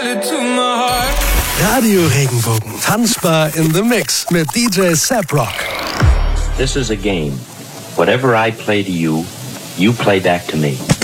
Radio Regenbogen, tanzbar in the mix mit DJ Saprock. This is a game. Whatever I play to you, you play back to me.